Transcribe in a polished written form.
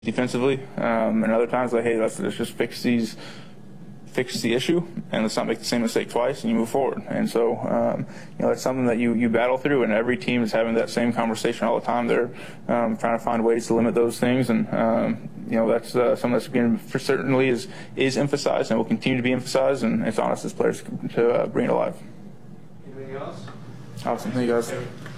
defensively, and other times like, hey, let's just fix the issue, and let's not make the same mistake twice, and you move forward. And so, it's something that you battle through, and every team is having that same conversation all the time. They're trying to find ways to limit those things, and that's something that's being certainly is emphasized and will continue to be emphasized, and it's on us as players to bring it alive. Anything else? Awesome. Thank you, guys.